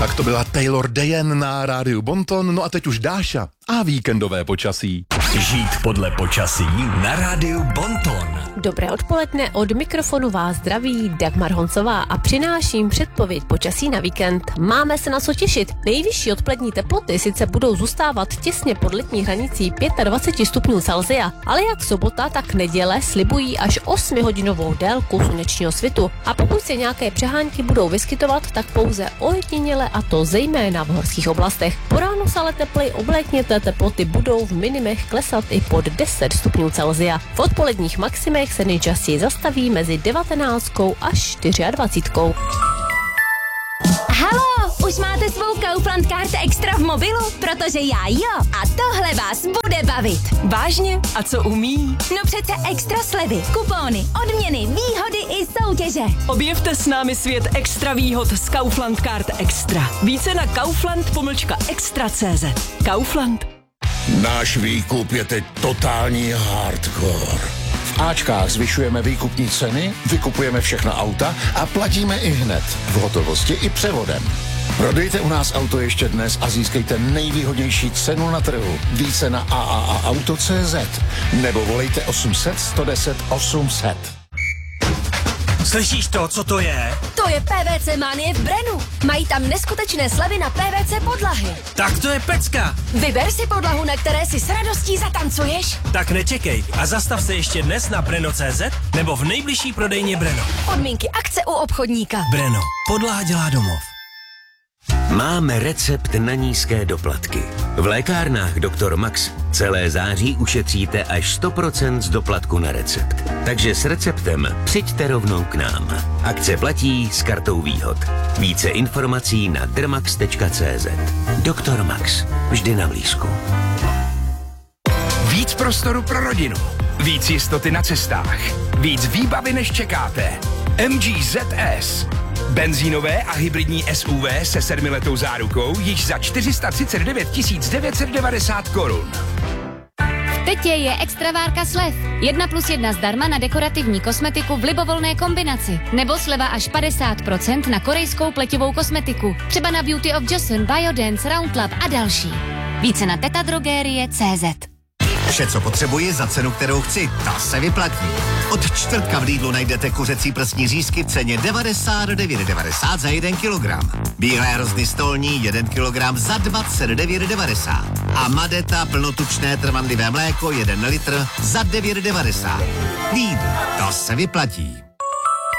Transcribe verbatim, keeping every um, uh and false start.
Tak to byla Taylor Dayen na rádiu Bonton, no a teď už Dáša a víkendové počasí. Žít podle počasí na rádiu Bonton. Dobré odpoledne, od mikrofonu vás zdraví Dagmar Honcová a přináším předpověď počasí na víkend. Máme se na co těšit. Nejvyšší odpolední teploty sice budou zůstávat těsně pod letní hranicí dvacet pět stupňů Celsia, ale jak sobota, tak neděle slibují až osmihodinovou délku slunečního svitu. A pokud se nějaké přehánky budou vyskytovat, tak pouze ojediněle, a to zejména v horských oblastech. Po ránu se ale tepleji oblékněté teploty budou v minimech klesat i pod deset stupňů Celsia. V odpoledních maximech se nejčastěji zastaví mezi devatenáctkou až dvacet čtyři. Halo, už máte svou Kaufland Card Extra v mobilu? Protože já jo. A tohle vás bude bavit. Vážně? A co umí? No přece extra slevy, kupóny, odměny, výhody i soutěže. Objevte s námi svět extra výhod z Kaufland Card Extra. Více na kaufland pomlčka extra tečka cé zet. Kaufland. Náš výkup je teď totální hardcore. V Ačkách zvyšujeme výkupní ceny, vykupujeme všechna auta a platíme i hned, v hotovosti i převodem. Prodejte u nás auto ještě dnes a získejte nejvýhodnější cenu na trhu. Více na a a a auto tečka cé zet nebo volejte osm set, sto deset, osm set. Slyšíš to, co to je? To je P V C Manie v Brenu. Mají tam neskutečné slevy na P V C podlahy. Tak to je pecka. Vyber si podlahu, na které si s radostí zatancuješ. Tak nečekej a zastav se ještě dnes na breno tečka cé zet nebo v nejbližší prodejně Breno. Podmínky akce u obchodníka. Breno. Podlaha dělá domov. Máme recept na nízké doplatky. V lékárnách doktor Max celé září ušetříte až sto procent z doplatku na recept. Takže s receptem přijďte rovnou k nám. Akce platí s kartou výhod. Více informací na drmax tečka cé zet. doktor Max. Vždy na blízku. Víc prostoru pro rodinu. Víc jistoty na cestách. Víc výbavy, než čekáte. M G Z S. Benzínové a hybridní S U V se sedmiletou zárukou již za čtyři sta třicet devět tisíc devět set devadesát korun. V Tetě je extravárka slev. Jedna plus jedna zdarma na dekorativní kosmetiku v libovolné kombinaci. Nebo sleva až padesát procent na korejskou pleťovou kosmetiku. Třeba na Beauty of Joseon, Biodance, Roundlab a další. Více na tetadrogerie tečka cé zet. Vše, co potřebuji za cenu, kterou chci, ta se vyplatí. Od čtvrtka v Lidlu najdete kuřecí prsní řízky v ceně devadesát devět devadesát za jeden kilogram. Bílé hrozny stolní jeden kilogram za dvacet devět devadesát. A Madeta plnotučné trvanlivé mléko jeden litr za devět devadesát. Lidl, to se vyplatí.